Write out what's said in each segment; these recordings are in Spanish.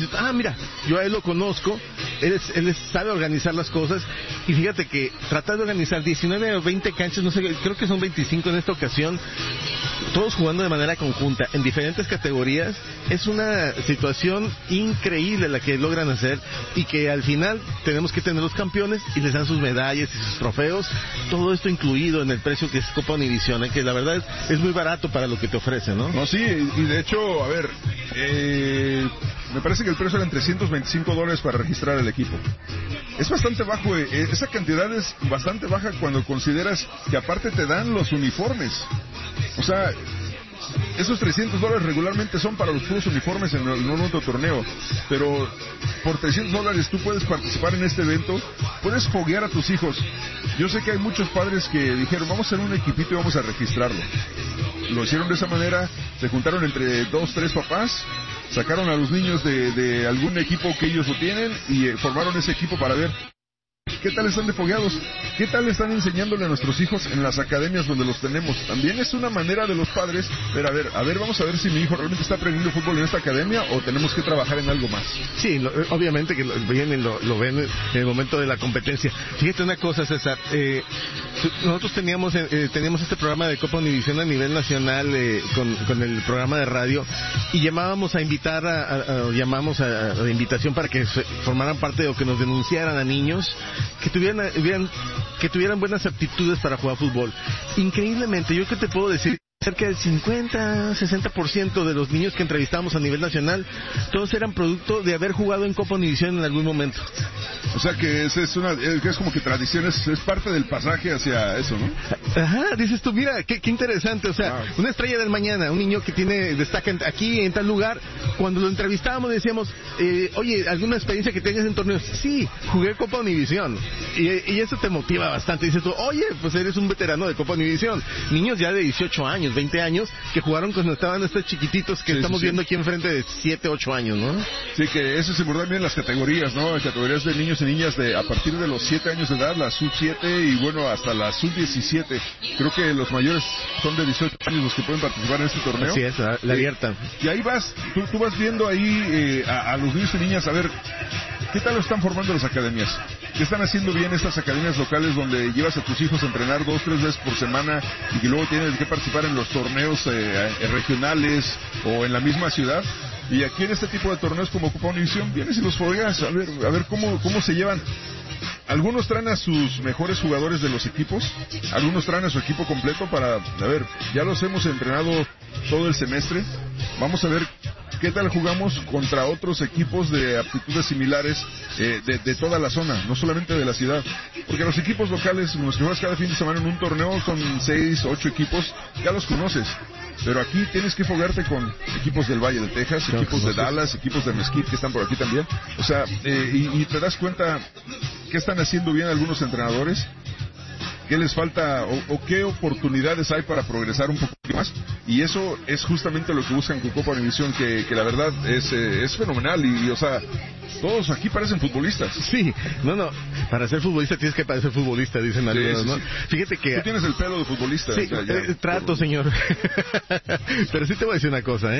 dices, mira, yo a él lo conozco, él sabe organizar las cosas, y fíjate que tratar de organizar 19 o 20 canchas, no sé, creo que son 25 en esta ocasión, todos jugando de manera conjunta, en diferentes categorías, es una situación increíble la que logran hacer, y que al final tenemos que tener los campeones y les dan sus medallas y sus trofeos, todo esto incluido en el precio que es Copa Univisión, que la verdad es muy barato para lo que te ofrece, ¿no? No, sí, y de hecho, a ver, me parece que el precio eran $325 para registrar el equipo. Es bastante bajo, esa cantidad es bastante baja cuando consideras que aparte te dan los uniformes. O sea, esos $300 regularmente son para los puros uniformes en un otro torneo, pero por $300 tú puedes participar en este evento, puedes foguear a tus hijos. Yo sé que hay muchos padres que dijeron, vamos a hacer un equipito y vamos a registrarlo. Lo hicieron de esa manera, se juntaron entre 2, 3 papás, sacaron a los niños de algún equipo que ellos lo tienen y formaron ese equipo para ver ¿qué tal están de fogueados? ¿Qué tal están enseñándole a nuestros hijos en las academias donde los tenemos? También es una manera de los padres, pero a ver, vamos a ver si mi hijo realmente está aprendiendo fútbol en esta academia o tenemos que trabajar en algo más. Sí, obviamente que lo ven en el momento de la competencia. Fíjate una cosa, César, nosotros teníamos este programa de Copa Univisión a nivel nacional con el programa de radio, y llamábamos a invitar llamamos a la invitación para que formaran parte o que nos denunciaran a niños que tuvieran buenas aptitudes para jugar fútbol. Increíblemente, yo que te puedo decir, cerca del 50-60% de los niños que entrevistamos a nivel nacional, todos eran producto de haber jugado en Copa Univisión en algún momento. O sea que es como que tradición, es parte del pasaje hacia eso, ¿no? Ajá, dices tú, mira, qué interesante, o sea, una estrella del mañana, un niño que destaca aquí en tal lugar, cuando lo entrevistábamos decíamos, oye, ¿alguna experiencia que tengas en torneos? Sí, jugué Copa Univisión, y eso te motiva bastante, dices tú, oye, pues eres un veterano de Copa Univisión, niños ya de 18 años, 20 años, que jugaron cuando estaban estos chiquititos que estamos viendo aquí enfrente de 7, 8 años, ¿no? Sí, que eso es importante en las categorías, ¿no? Categorías de niños y niñas a partir de los 7 años de edad, la sub-7 y bueno, hasta la sub-17. Creo que los mayores son de 18 años los que pueden participar en este torneo. Así es, la abierta. Y ahí vas, tú vas viendo ahí a los niños y niñas, a ver, ¿qué tal lo están formando las academias? ¿Qué están haciendo bien estas academias locales donde llevas a tus hijos a entrenar 2, 3 veces por semana y que luego tienen que participar en los torneos regionales o en la misma ciudad? Y aquí en este tipo de torneos como Copa Univisión vienes y los fogueas a ver cómo se llevan. Algunos traen a sus mejores jugadores de los equipos, algunos traen a su equipo completo para, ya los hemos entrenado todo el semestre, vamos a ver qué tal jugamos contra otros equipos de aptitudes similares de toda la zona, no solamente de la ciudad, porque los equipos locales, los que juegas cada fin de semana en un torneo son 6, 8 equipos, ya los conoces. Pero aquí tienes que foguearte con equipos del Valle de Texas, equipos de Dallas, equipos de Mesquite que están por aquí también. O sea, y te das cuenta qué están haciendo bien algunos entrenadores, qué les falta o qué oportunidades hay para progresar un poco más. Y eso es justamente lo que buscan con Copa Univisión, que la verdad es fenomenal. Y o sea, todos aquí parecen futbolistas. Sí, no, para ser futbolista tienes que parecer futbolista, dicen algunos, ¿no? Fíjate que... Tú tienes el pelo de futbolista. Sí, o sea, trato, señor. Pero sí te voy a decir una cosa,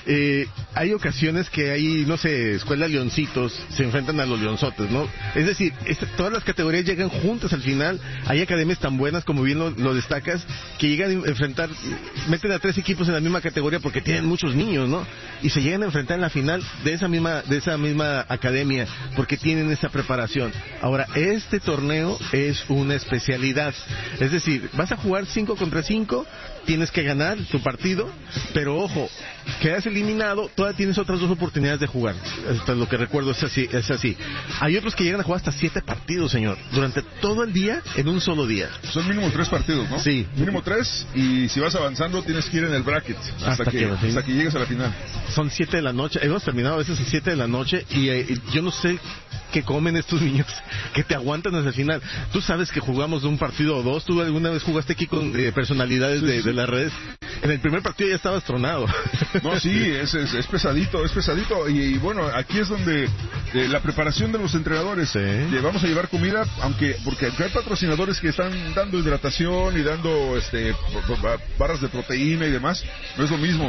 hay ocasiones que hay, no sé, escuela Leoncitos se enfrentan a los Leonzotes, ¿no? Es decir, todas las categorías llegan juntas al final. Hay academias tan buenas, como bien lo destacas, que llegan a enfrentar, meten a 3 equipos en la misma categoría porque tienen muchos niños, ¿no? Y se llegan a enfrentar en la final de esa misma academia porque tienen esa preparación. Ahora, este torneo es una especialidad, es decir, vas a jugar 5 contra 5, tienes que ganar tu partido, pero ojo, quedas eliminado, todavía tienes otras 2 oportunidades de jugar. Hasta lo que recuerdo es así. Hay otros que llegan a jugar hasta 7 partidos, señor, durante todo el día, en un solo día. Son mínimo 3 partidos, ¿no? Sí. Mínimo 3, y si vas avanzando tienes que ir en el bracket hasta que llegues a la final. Son 7 de la noche, hemos terminado a veces a 7 de la noche y yo no sé qué comen estos niños que te aguantan hasta el final. Tú sabes que jugamos un partido o 2, tú alguna vez jugaste aquí con personalidades de las redes. En el primer partido ya estabas tronado. No, sí, es pesadito, y bueno, aquí es donde la preparación de los entrenadores. Vamos a llevar comida, porque hay patrocinadores que están dando hidratación y dando barras de proteína y demás, no es lo mismo.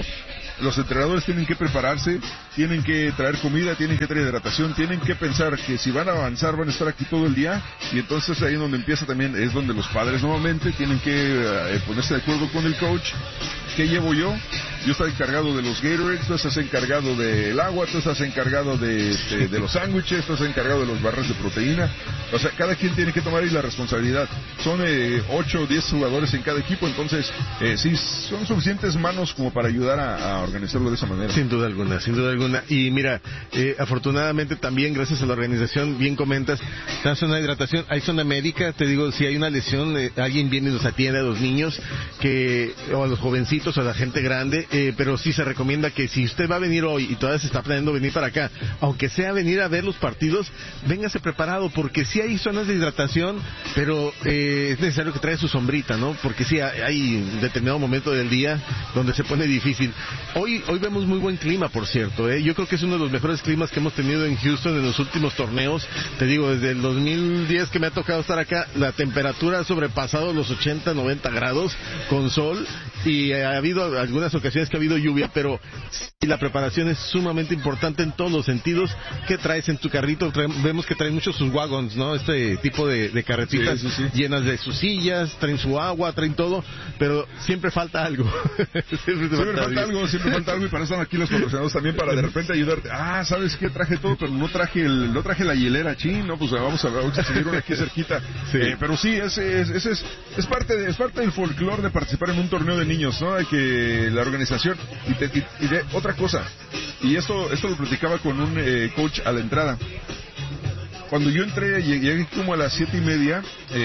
los entrenadores tienen que prepararse, tienen que traer comida, tienen que traer hidratación, tienen que pensar que si van a avanzar van a estar aquí todo el día, y entonces ahí donde empieza también, es donde los padres nuevamente tienen que ponerse de acuerdo con el coach. ¿Qué llevo yo? Yo estoy encargado de los Gatorades, tú estás encargado del agua, tú estás encargado de los sándwiches, tú estás encargado de los barras de proteína. O sea, cada quien tiene que tomar ahí la responsabilidad. Son 8 o 10 jugadores en cada equipo, entonces sí, son suficientes manos como para ayudar a organizarlo de esa manera. Sin duda alguna, sin duda alguna. Y mira, afortunadamente también, gracias a la organización, bien comentas, dan zona de hidratación, hay zona médica, te digo, si hay una lesión, alguien viene y los atiende a los niños, o a los jovencitos, o a la gente grande, pero sí se recomienda que si usted va a venir hoy y todavía se está planeando venir para acá, aunque sea venir a ver los partidos, véngase preparado, porque sí hay zonas de hidratación, pero es necesario que traiga su sombrita, ¿no? Porque sí hay determinado momento del día donde se pone difícil. Hoy vemos muy buen clima, por cierto, yo creo que es uno de los mejores climas que hemos tenido en Houston en los últimos torneos. Te digo, desde el 2010 que me ha tocado estar acá, la temperatura ha sobrepasado los 80, 90 grados con sol, y ha habido algunas ocasiones que ha habido lluvia, pero sí, la preparación es sumamente importante en todos los sentidos. ¿Qué traes en tu carrito? Vemos que traen muchos sus wagons, ¿no? Este tipo de carretitas llenas de sus sillas, traen su agua, traen todo, pero siempre falta algo. siempre falta algo, y para eso están aquí los patrocinadores también, para de repente ayudarte. ¿Sabes qué? Traje todo, pero no traje la hielera, no, pues vamos a seguir una aquí cerquita. Sí. Pero sí, es parte del folclore de participar en un torneo de niños, ¿no? De que la organización, y de otra cosa, y esto lo platicaba con un coach a la entrada. Cuando yo entré, llegué como a las 7:30,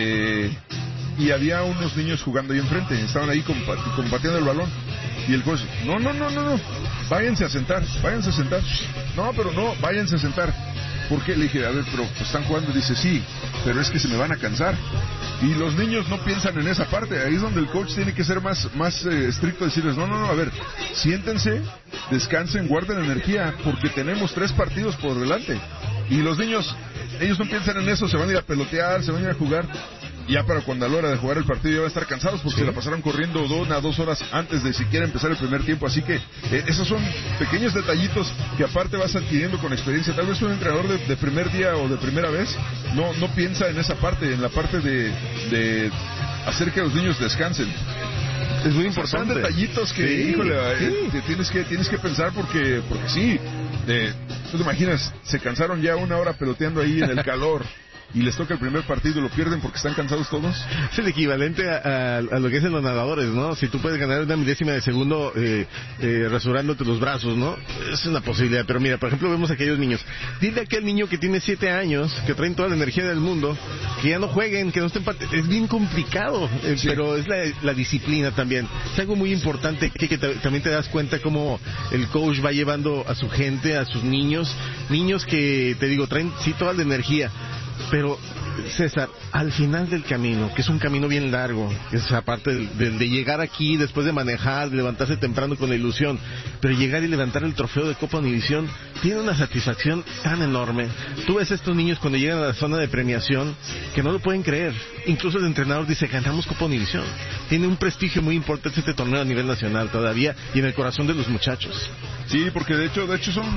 y había unos niños jugando ahí enfrente, estaban ahí compartiendo el balón, y el coach, no, váyanse a sentar, no, pero no, váyanse a sentar. ¿Por qué? Le dije, a ver, pero están jugando. Dice, sí, pero es que se me van a cansar. Y los niños no piensan en esa parte. Ahí es donde el coach tiene que ser más estricto, decirles, no, a ver, siéntense, descansen, guarden energía, porque tenemos 3 partidos por delante. Y los niños, ellos no piensan en eso, se van a ir a pelotear, se van a ir a jugar. Ya para cuando a la hora de jugar el partido ya van a estar cansados, porque se la pasaron corriendo 1 a 2 horas antes de siquiera empezar el primer tiempo. Así que esos son pequeños detallitos que aparte vas adquiriendo con experiencia. Tal vez un entrenador de primer día o de primera vez no piensa en esa parte, en la parte de hacer que los niños descansen. Es muy importante. Son detallitos que, tienes que pensar, porque sí, tú te imaginas, se cansaron ya 1 hora peloteando ahí en el calor, y les toca el primer partido y lo pierden porque están cansados todos. Es el equivalente a lo que hacen los nadadores, ¿no? Si tú puedes ganar 1 milésima de segundo rasurándote los brazos, ¿no? Es una posibilidad. Pero mira, por ejemplo, vemos a aquellos niños. Dile a aquel niño que tiene 7 años, que traen toda la energía del mundo, que ya no jueguen, que no estén es bien complicado, pero es la disciplina también. Es algo muy importante que también te das cuenta cómo el coach va llevando a su gente, a sus niños que, te digo, traen sí toda la energía. Pero, César, al final del camino, que es un camino bien largo, que es aparte de llegar aquí, después de manejar, de levantarse temprano con la ilusión, pero llegar y levantar el trofeo de Copa Univisión, tiene una satisfacción tan enorme. Tú ves a estos niños cuando llegan a la zona de premiación, que no lo pueden creer. Incluso el entrenador dice, ganamos Copa Univisión. Tiene un prestigio muy importante este torneo a nivel nacional todavía, y en el corazón de los muchachos. Sí, porque de hecho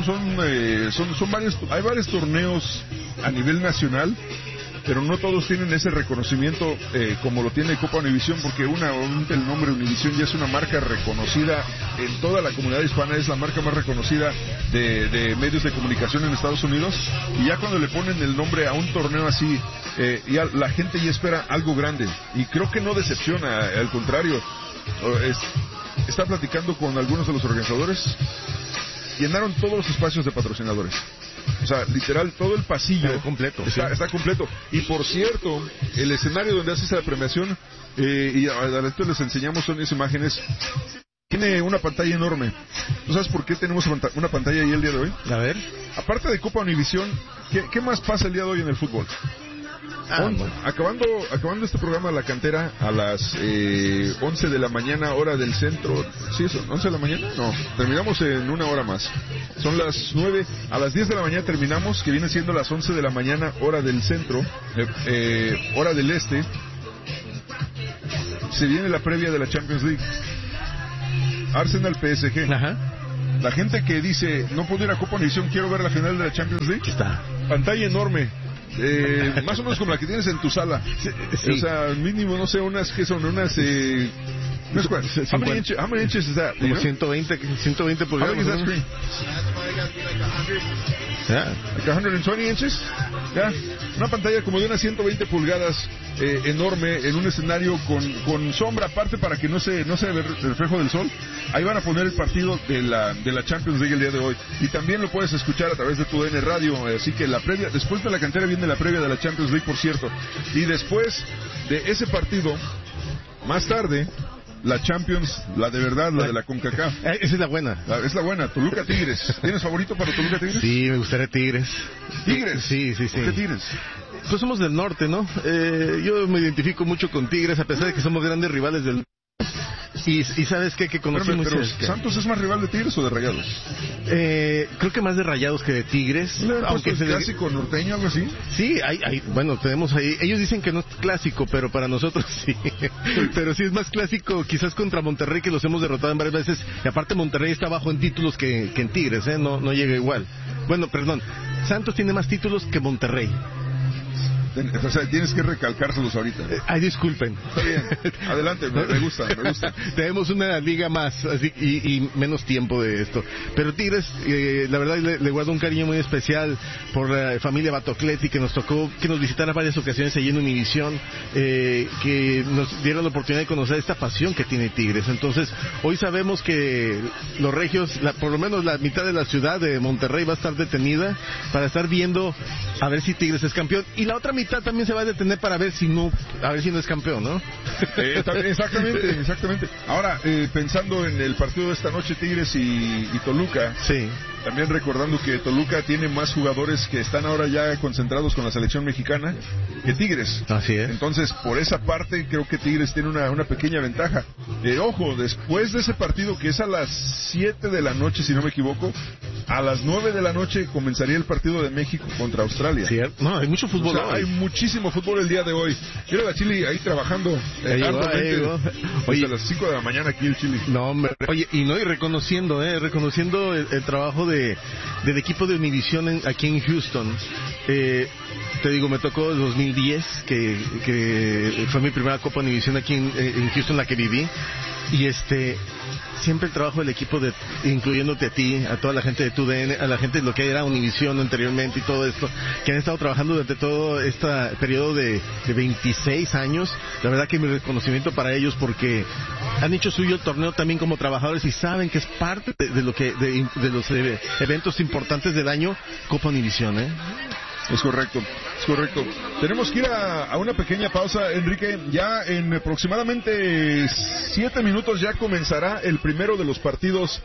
son varios, hay varios torneos a nivel nacional, pero no todos tienen ese reconocimiento como lo tiene Copa Univisión, porque obviamente el nombre Univisión ya es una marca reconocida en toda la comunidad hispana, es la marca más reconocida de medios de comunicación en Estados Unidos, y ya cuando le ponen el nombre a un torneo así, ya la gente ya espera algo grande, y creo que no decepciona, al contrario. Está platicando con algunos de los organizadores, llenaron todos los espacios de patrocinadores. O sea, literal, todo el pasillo está completo. Y por cierto, el escenario donde hace esa premiación, y adelante les enseñamos, son esas imágenes, tiene una pantalla enorme. ¿Tú sabes por qué tenemos una pantalla ahí el día de hoy? A ver. Aparte de Copa Univisión, ¿qué más pasa el día de hoy en el fútbol? Bueno. Acabando este programa La Cantera a las 11 de la mañana, hora del centro. ¿Sí, son 11 de la mañana? No, terminamos en 1 hora más. Son las 9, a las 10 de la mañana terminamos, que viene siendo las 11 de la mañana, hora del centro, hora del este. Se viene la previa de la Champions League. Arsenal PSG. Ajá. La gente que dice, no puedo ir a Copa Univisión, quiero ver la final de la Champions League. Aquí está. Pantalla enorme. Más o menos como la que tienes en tu sala. Sí. O sea, mínimo, no sé, unas que son unas... how many inches is that? Como 120 How pulgadas. big is that screen? Yeah. Like 120 inches. Yeah. Una pantalla como de unas 120 pulgadas, enorme, en un escenario con sombra aparte para que no se vea el reflejo del sol. Ahí van a poner el partido de la Champions League el día de hoy. Y también lo puedes escuchar a través de tu DN Radio. Así que la previa, después de la cantera viene la previa de la Champions League, por cierto. Y después de ese partido, más tarde, la Champions, la de verdad, la de la CONCACAF. Esa es la buena. Es la buena, Toluca Tigres. ¿Tienes favorito para Toluca Tigres? Sí, me gustaría Tigres. ¿Tigres? Sí. ¿Por qué Tigres? Pues somos del norte, ¿no? Yo me identifico mucho con Tigres, a pesar de que somos grandes rivales del... Y ¿sabes qué? Que conocemos... Pero ¿Santos es más rival de Tigres o de Rayados? Creo que más de Rayados que de Tigres. Aunque es clásico norteño, algo así. Sí, bueno, tenemos ahí... Ellos dicen que no es clásico, pero para nosotros sí. Pero sí es más clásico quizás contra Monterrey, que los hemos derrotado en varias veces. Y aparte Monterrey está bajo en títulos que en Tigres, no llega igual. Bueno, perdón, Santos tiene más títulos que Monterrey. O sea, tienes que recalcárselos ahorita. Disculpen. Está bien. Adelante, me gusta. Tenemos una liga más así, y menos tiempo de esto. Pero Tigres, la verdad, le guardo un cariño muy especial por la familia Batocletti, que nos tocó, que nos visitara varias ocasiones allí en Univisión, que nos dieron la oportunidad de conocer esta pasión que tiene Tigres. Entonces, hoy sabemos que los regios, por lo menos la mitad de la ciudad de Monterrey va a estar detenida para estar viendo a ver si Tigres es campeón. Y la otra mitad también se va a detener para ver si no es campeón, ¿no? Exactamente. Ahora, pensando en el partido de esta noche, Tigres y Toluca, sí. También recordando que Toluca tiene más jugadores que están ahora ya concentrados con la selección mexicana que Tigres. Así es. Entonces, por esa parte, creo que Tigres tiene una pequeña ventaja. Ojo, después de ese partido, que es a las 7 de la noche, si no me equivoco, a las 9 de la noche comenzaría el partido de México contra Australia. ¿Cierto? No, hay mucho fútbol. O sea, hay muchísimo fútbol el día de hoy. Quiero la Chili ahí trabajando arduamente. Oye, a las 5 de la mañana aquí el Chili. No, hombre. Oye, y reconociendo el trabajo del equipo de Univisión aquí en Houston. Te digo, me tocó el 2010, que fue mi primera Copa Univisión aquí en Houston, la que viví. Y siempre el trabajo del equipo, incluyéndote a ti, a toda la gente de TUDN, a la gente de lo que era Univisión anteriormente y todo esto, que han estado trabajando durante todo este periodo de 26 años. La verdad que mi reconocimiento para ellos, porque han hecho suyo el torneo también como trabajadores y saben que es parte de los eventos importantes del año, Copa Univisión, Es correcto. Tenemos que ir a una pequeña pausa, Enrique. Ya en aproximadamente 7 minutos ya comenzará el primero de los partidos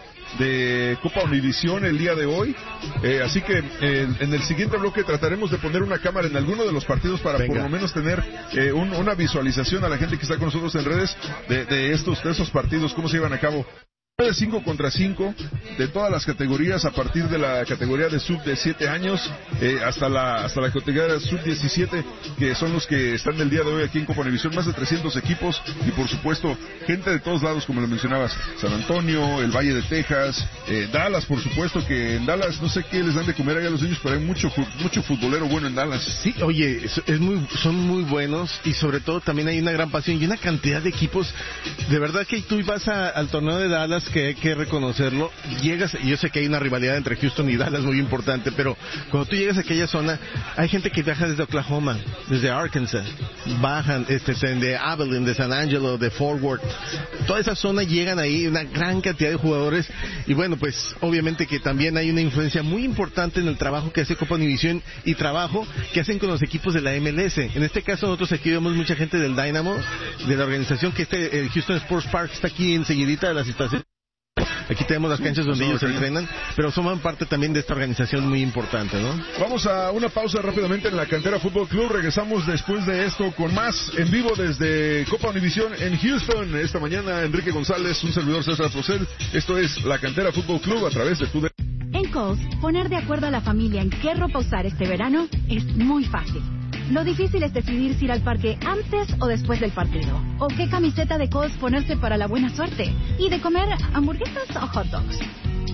de Copa Univisión el día de hoy. Así que en el siguiente bloque trataremos de poner una cámara en alguno de los partidos para por lo menos tener una visualización a la gente que está con nosotros en redes de esos partidos, cómo se llevan a cabo. De 5 contra 5 de todas las categorías, a partir de la categoría de sub de 7 años hasta la categoría sub 17, que son los que están el día de hoy aquí en Copa Univisión. Más de 300 equipos y por supuesto gente de todos lados, como lo mencionabas, San Antonio, el Valle de Texas, Dallas, por supuesto, que en Dallas no sé qué les dan de comer ahí a los niños, pero hay mucho futbolero bueno en Dallas. Sí, oye, son muy buenos, y sobre todo también hay una gran pasión y una cantidad de equipos. De verdad que tú vas al torneo de Dallas, que hay que reconocerlo, llegas, y yo sé que hay una rivalidad entre Houston y Dallas muy importante, pero cuando tú llegas a aquella zona, hay gente que viaja desde Oklahoma, desde Arkansas, bajan de Abilene, de San Angelo, de Fort Worth, toda esa zona, llegan ahí una gran cantidad de jugadores. Y bueno, pues obviamente que también hay una influencia muy importante en el trabajo que hace Copa Univisión y trabajo que hacen con los equipos de la MLS. En este caso nosotros aquí vemos mucha gente del Dynamo, de la organización que el Houston Sports Park está aquí enseguidita de las estaciones. Aquí tenemos las canchas donde ellos entrenan, pero forman parte también de esta organización muy importante, ¿no? Vamos a una pausa rápidamente en la Cantera Fútbol Club. Regresamos después de esto con más en vivo desde Copa Univisión en Houston. Esta mañana, Enrique González, un servidor César Procel. Esto es la Cantera Fútbol Club a través de TUDN. En Kohl's, poner de acuerdo a la familia en qué ropa usar este verano es muy fácil. Lo difícil es decidir si ir al parque antes o después del partido, o qué camiseta de Kohl's ponerse para la buena suerte, y de comer hamburguesas o hot dogs.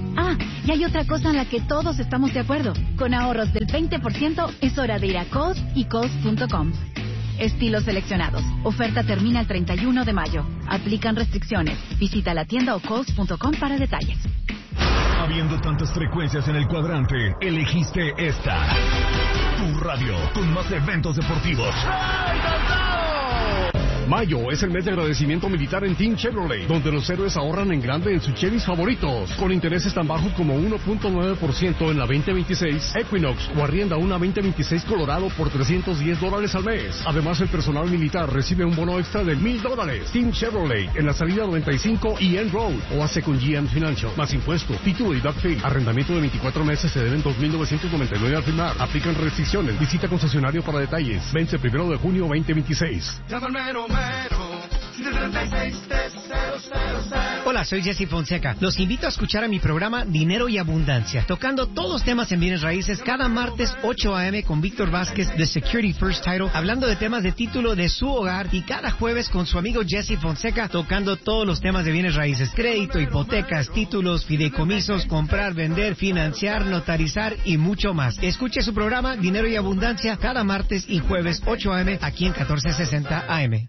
Ah, y hay otra cosa en la que todos estamos de acuerdo. Con ahorros del 20% es hora de ir a Kohl's y Kohl's.com. Estilos seleccionados. Oferta termina el 31 de mayo. Aplican restricciones. Visita la tienda o Kohl's.com para detalles. Habiendo tantas frecuencias en el cuadrante, elegiste esta. Tu radio con más eventos deportivos. Mayo es el mes de agradecimiento militar en Team Chevrolet, donde los héroes ahorran en grande en sus Chevys favoritos, con intereses tan bajos como 1.9% en la 2026 Equinox o arrienda una 2026 Colorado por $310 al mes. Además, el personal militar recibe un bono extra de $1,000. Team Chevrolet en la salida 95 y End Road, o hace con GM Financial, más impuesto, título y doc fee. Arrendamiento de 24 meses se deben $2,999 al firmar. Aplican restricciones. Visita concesionario para detalles. Vence 1 de junio 2026. Hola, soy Jesse Fonseca. Los invito a escuchar a mi programa Dinero y Abundancia, tocando todos los temas en bienes raíces cada martes 8 a.m. con Víctor Vázquez de Security First Title, hablando de temas de título de su hogar, y cada jueves con su amigo Jesse Fonseca, tocando todos los temas de bienes raíces: crédito, hipotecas, títulos, fideicomisos, comprar, vender, financiar, notarizar y mucho más. Escuche su programa Dinero y Abundancia cada martes y jueves 8 a.m. aquí en 1460 AM.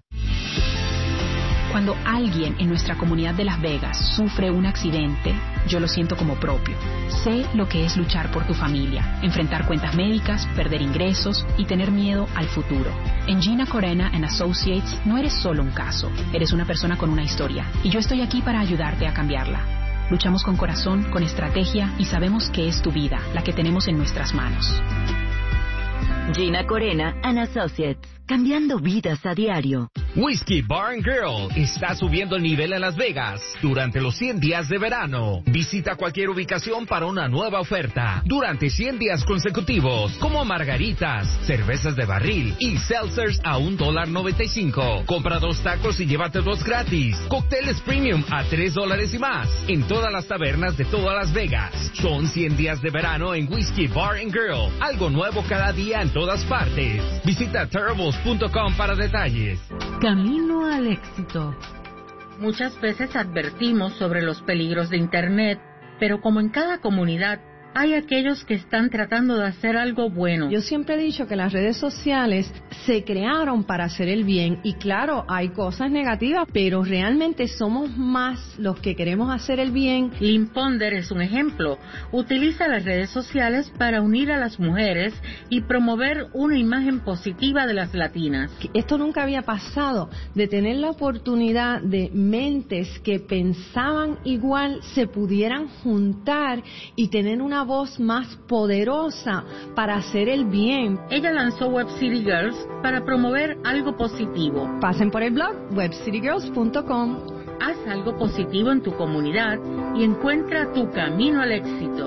Cuando alguien en nuestra comunidad de Las Vegas sufre un accidente, yo lo siento como propio. Sé lo que es luchar por tu familia, enfrentar cuentas médicas, perder ingresos y tener miedo al futuro. En Gina Corena and Associates no eres solo un caso, eres una persona con una historia, y yo estoy aquí para ayudarte a cambiarla. Luchamos con corazón, con estrategia, y sabemos que es tu vida la que tenemos en nuestras manos. Gina Corena and Associates, cambiando vidas a diario. Whiskey Bar & Grill está subiendo el nivel en Las Vegas durante los 100 días de verano. Visita cualquier ubicación para una nueva oferta durante 100 días consecutivos, como margaritas, cervezas de barril y seltzers a $1.95. Compra 2 tacos y llévate 2 gratis. Cócteles premium a $3 y más en todas las tabernas de toda Las Vegas. Son 100 días de verano en Whiskey Bar & Grill. Algo nuevo cada día en todas partes. Visita Terribles.com para detalles. Camino al éxito. Muchas veces advertimos sobre los peligros de Internet, pero como en cada comunidad, hay aquellos que están tratando de hacer algo bueno. Yo siempre he dicho que las redes sociales se crearon para hacer el bien, y claro, hay cosas negativas, pero realmente somos más los que queremos hacer el bien. Lynn Ponder es un ejemplo. Utiliza las redes sociales para unir a las mujeres y promover una imagen positiva de las latinas. Esto nunca había pasado, de tener la oportunidad de mentes que pensaban igual se pudieran juntar y tener una voz más poderosa para hacer el bien. Ella lanzó Web City Girls para promover algo positivo. Pasen por el blog webcitygirls.com. Haz algo positivo en tu comunidad y encuentra tu camino al éxito.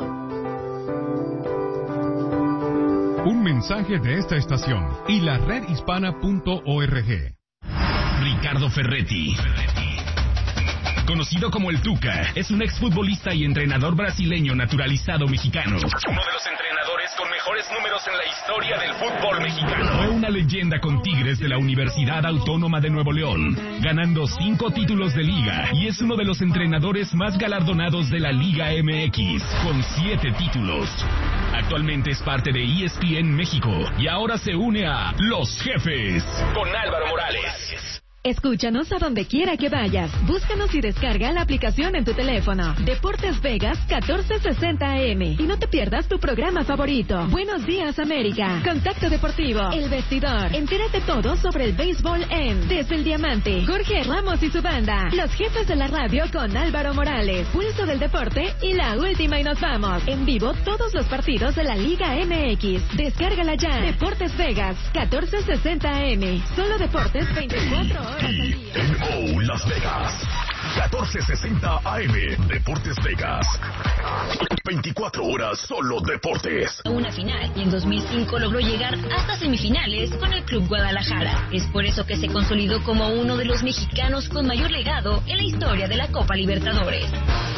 Un mensaje de esta estación y la redhispana.org. Ricardo Ferretti, conocido como el Tuca, es un exfutbolista y entrenador brasileño naturalizado mexicano. Uno de los entrenadores con mejores números en la historia del fútbol mexicano. Fue una leyenda con Tigres de la Universidad Autónoma de Nuevo León, ganando 5 títulos de liga, y es uno de los entrenadores más galardonados de la Liga MX, con 7 títulos. Actualmente es parte de ESPN México y ahora se une a Los Jefes con Álvaro Morales. Escúchanos a donde quiera que vayas. Búscanos y descarga la aplicación en tu teléfono. Deportes Vegas 1460 AM. Y no te pierdas tu programa favorito. Buenos Días América. Contacto Deportivo. El Vestidor. Entérate todo sobre el béisbol en Desde el Diamante. Jorge Ramos y su banda. Los Jefes de la Radio con Álvaro Morales. Pulso del Deporte y la última y nos vamos. En vivo todos los partidos de la Liga MX. Descárgala ya. Deportes Vegas 1460 AM. Solo deportes 24 horas. TNO Las Vegas 1460 AM. Deportes Vegas, 24 horas solo deportes. Una final, y en 2005 logró llegar hasta semifinales con el Club Guadalajara. Es por eso que se consolidó como uno de los mexicanos con mayor legado en la historia de la Copa Libertadores.